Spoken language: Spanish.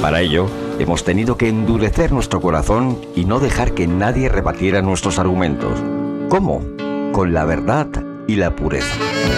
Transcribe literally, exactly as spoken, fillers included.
Para ello, hemos tenido que endurecer nuestro corazón y no dejar que nadie rebatiera nuestros argumentos. ¿Cómo? Con la verdad y la pureza.